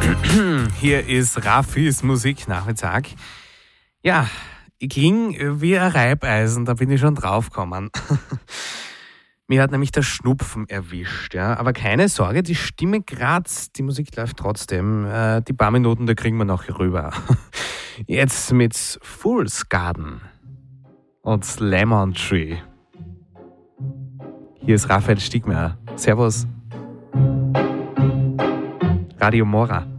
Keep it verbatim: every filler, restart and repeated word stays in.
Hier ist Raffis Musiknachmittag. Ja, ich klinge wie ein Reibeisen, da bin ich schon draufgekommen. Mir hat nämlich der Schnupfen erwischt, ja. Aber keine Sorge, die Stimme kratzt, die Musik läuft trotzdem. Äh, die paar Minuten, da kriegen wir noch rüber. Jetzt mit Fool's Garden und Lemon Tree. Hier ist Raphael Stiegmeier. Servus. Radio Mora.